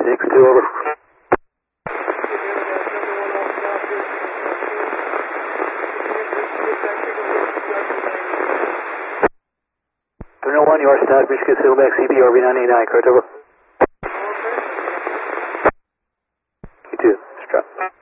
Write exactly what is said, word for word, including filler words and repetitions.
six two over. Terminal one, you are stopped, Michigan Silverback C B R V nine eight nine, correct over. You too, strap.